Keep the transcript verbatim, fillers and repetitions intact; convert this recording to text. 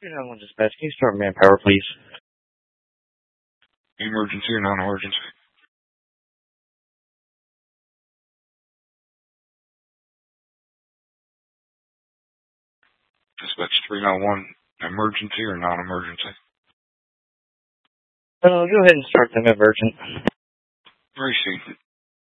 three nine one dispatch, can you start manpower, please? Emergency or non-emergency? Dispatch three nine one, emergency or non-emergency? Uh, go ahead and start them emergent. Receive.